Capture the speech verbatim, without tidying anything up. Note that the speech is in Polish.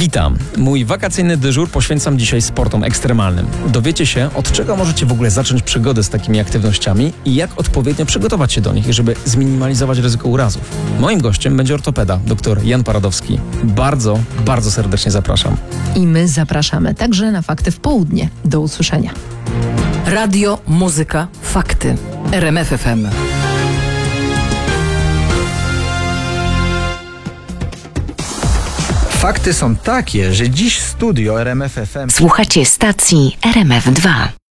Witam. Mój wakacyjny dyżur poświęcam dzisiaj sportom ekstremalnym. Dowiecie się, od czego możecie w ogóle zacząć przygodę z takimi aktywnościami i jak odpowiednio przygotować się do nich, żeby zminimalizować ryzyko urazów. Moim gościem będzie ortopeda, dr Jan Paradowski. Bardzo, bardzo serdecznie zapraszam. I my zapraszamy także na Fakty w Południe. Do usłyszenia. Radio, muzyka, fakty. R M F F M. Fakty są takie, że dziś studio R M F F M... Słuchacie stacji R M F dwa.